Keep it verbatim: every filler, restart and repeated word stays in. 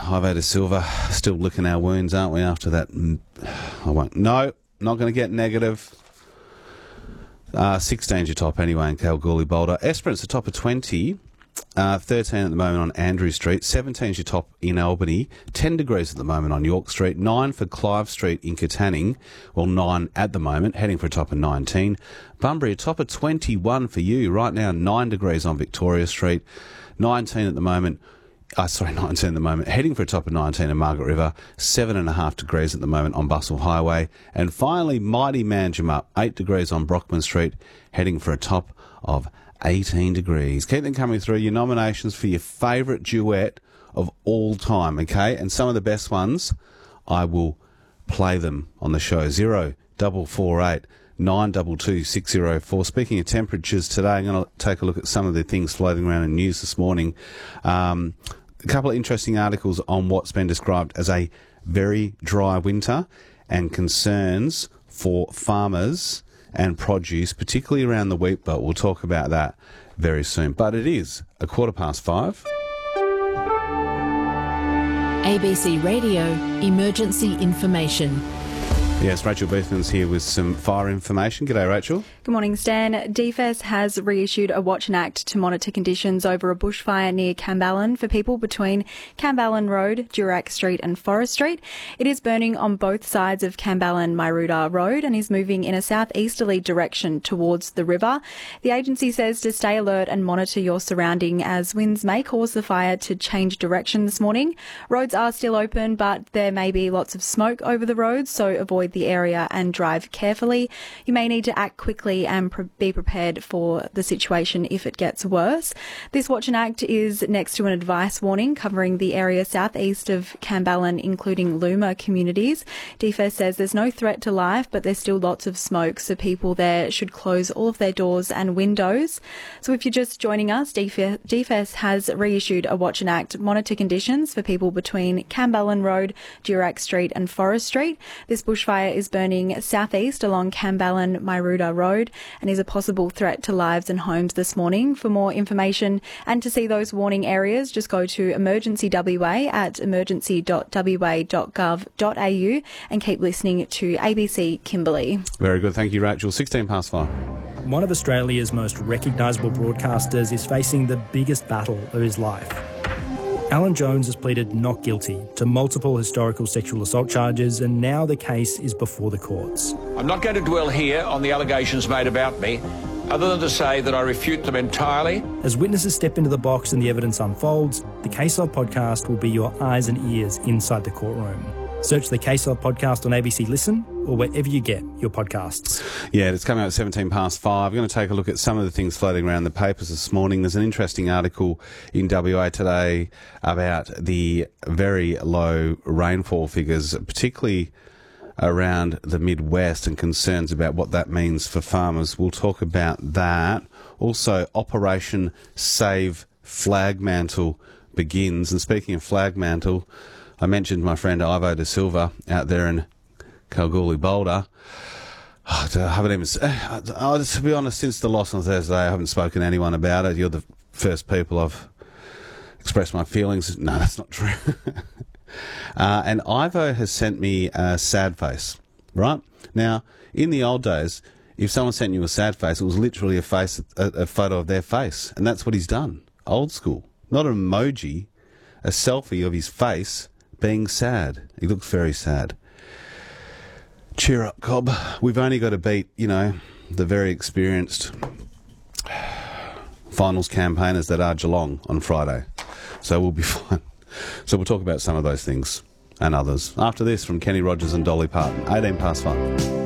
Ivo da Silva. Still licking our wounds, aren't we, after that? I won't. No, not going to get negative. Uh, sixteen's your top anyway in Kalgoorlie Boulder. Esperance, the top of twenty. Uh, thirteen at the moment on Andrew Street. seventeen's your top in Albany. ten degrees at the moment on York Street. nine for Clive Street in Katanning. Well, nine at the moment, heading for a top of nineteen. Bunbury, a top of twenty-one for you. Right now, nine degrees on Victoria Street. nineteen at the moment. Uh, sorry, nineteen at the moment. Heading for a top of nineteen in Margaret River. Seven and a half degrees at the moment on Bustle Highway. And finally, mighty Manjimup. Eight degrees on Brockman Street. Heading for a top of eighteen degrees. Keep them coming through. Your nominations for your favourite duet of all time, okay? And some of the best ones, I will play them on the show. Zero double four eight nine two two six zero four. Speaking of temperatures today, I'm going to take a look at some of the things floating around in news this morning. Um, a couple of interesting articles on what's been described as a very dry winter and concerns for farmers and produce, particularly around the wheat belt. We'll talk about that very soon. But it is a quarter past five. A B C Radio Emergency Information. Yes, Rachel Beethman's here with some fire information. G'day, Rachel. Good morning, Stan. D F E S has reissued a watch and act to monitor conditions over a bushfire near Camballen for people between Camballen Road, Durack Street and Forest Street. It is burning on both sides of Camballen-Myruda Road and is moving in a southeasterly direction towards the river. The agency says to stay alert and monitor your surrounding as winds may cause the fire to change direction this morning. Roads are still open, but there may be lots of smoke over the roads, so avoid the area and drive carefully. You may need to act quickly and pre- be prepared for the situation if it gets worse. This watch and act is next to an advice warning covering the area southeast of Camballen, including Luma communities. D F E S says there's no threat to life, but there's still lots of smoke, so people there should close all of their doors and windows. So if you're just joining us, D F E S has reissued a watch and act monitor conditions for people between Camballen Road, Durack Street and Forest Street. This bushfire is burning southeast along Camballen-Myruda Road and is a possible threat to lives and homes this morning. For more information and to see those warning areas, just go to Emergency W A at emergency dot w a dot gov dot a u and keep listening to A B C Kimberley. Very good. Thank you, Rachel. sixteen past five. One of Australia's most recognisable broadcasters is facing the biggest battle of his life. Alan Jones has pleaded not guilty to multiple historical sexual assault charges, and now the case is before the courts. I'm not going to dwell here on the allegations made about me, other than to say that I refute them entirely. As witnesses step into the box and the evidence unfolds, the Case Log podcast will be your eyes and ears inside the courtroom. Search the Case Log podcast on A B C Listen or wherever you get your podcasts. Yeah, it's coming out at seventeen past five. I'm going to take a look at some of the things floating around the papers this morning. There's an interesting article in W A today about the very low rainfall figures, particularly around the Midwest, and concerns about what that means for farmers. We'll talk about that. Also, Operation Save Flagmantle begins. And speaking of Flagmantle, I mentioned my friend Ivo da Silva out there in Kalgoorlie Boulder. Oh, I haven't even, oh, to be honest, since the loss on Thursday, I haven't spoken to anyone about it. You're the first people I've expressed my feelings. No, that's not true. uh, and Ivo has sent me a sad face, right? Now, in the old days, if someone sent you a sad face, it was literally a face, a, a photo of their face. And that's what he's done. Old school. Not an emoji, a selfie of his face being sad. He looks very sad. Cheer up, Cobb. We've only got to beat, you know, the very experienced finals campaigners that are Geelong on Friday. So we'll be fine. So we'll talk about some of those things and others after this from Kenny Rogers and Dolly Parton. eighteen past five.